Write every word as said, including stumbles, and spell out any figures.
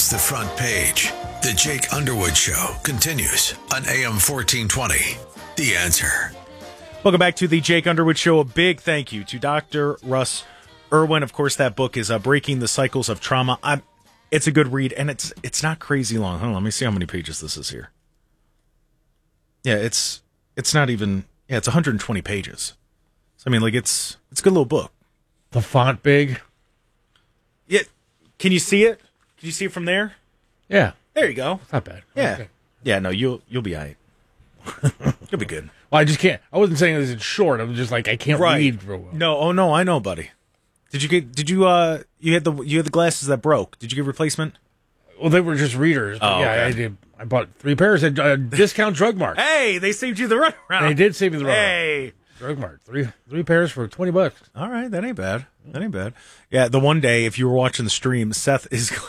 across the front page. The Jake Underwood Show continues on A M fourteen twenty. The Answer. Welcome back to the Jake Underwood Show. A big thank you to Doctor Russ Irwin. Of course, that book is uh, Breaking the Cycles of Trauma. I'm, it's a good read, and it's it's not crazy long. Hold on, let me see how many pages this is here. Yeah, it's it's not even. Yeah, it's one hundred twenty pages. So I mean, like it's it's a good little book. The font big. Yeah, can you see it? Can you see it from there? Yeah, there you go. It's not bad. Yeah, Okay. yeah. No, you'll you'll be all right. You'll be good. Well, I just can't. I wasn't saying this is short. I was just like I can't Right. read real well. No, oh no, I know, buddy. Did you get? Did you? Uh, you had the you had the glasses that broke. Did you get replacement? Well, they were just readers. But Oh, yeah, okay. I did. I bought three pairs at uh, Discount Drug Mart. Hey, they saved you the runaround. They did save me the runaround. Hey, Drug Mart. Three three pairs for twenty bucks. all right, that ain't bad. That ain't bad. Yeah, the one day if you were watching the stream, Seth is